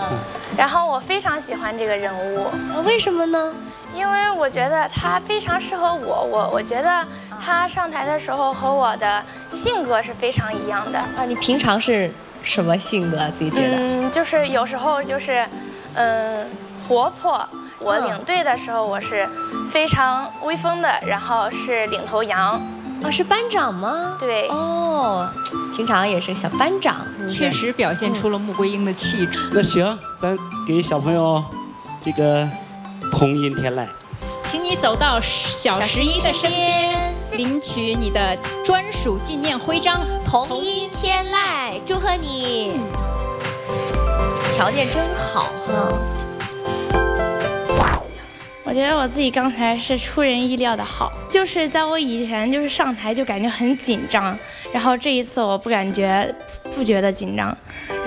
然后我非常喜欢这个人物， 为什么呢？ 因为我觉得他非常适合我觉得他上台的时候和我的性格是非常一样的。 啊，你平常是什么性格？自己觉得？ 就是有时候就是，活泼。我领队的时候我是非常威风的，然后是领头羊。 啊，是班长吗？ 对。 哦，平常也是小班长， 确实表现出了穆桂英的气质。 那行，咱给小朋友这个同音天籁， 请你走到小11的身边，领取你的专属纪念徽章。 同音天籁，祝贺你！条件真好哈。 我觉得我自己刚才是出人意料的好，就是在我以前就是上台就感觉很紧张，然后这一次我不觉得紧张，